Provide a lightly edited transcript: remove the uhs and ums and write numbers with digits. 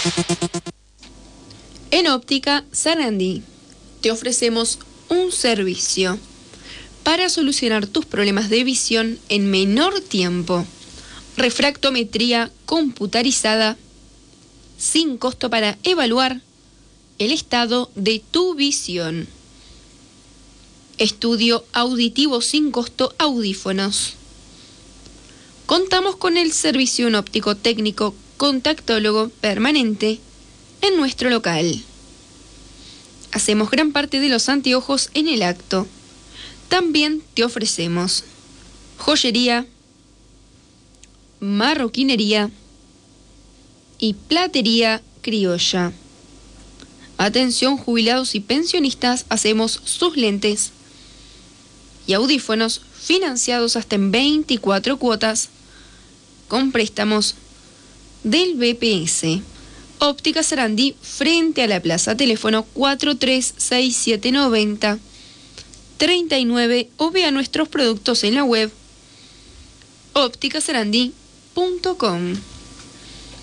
En Óptica Sarandí te ofrecemos un servicio para solucionar tus problemas de visión en menor tiempo. Refractometría computarizada sin costo para evaluar el estado de tu visión. Estudio auditivo sin costo, audífonos. Contamos con el servicio en óptico técnico contactólogo permanente en nuestro local. Hacemos gran parte de los anteojos en el acto. También te ofrecemos joyería, marroquinería y platería criolla. Atención jubilados y pensionistas, hacemos sus lentes y audífonos financiados hasta en 24 cuotas con préstamos del BPS. Óptica Sarandí frente a la plaza, teléfono 43679039 o vea nuestros productos en la web ópticasarandí.com.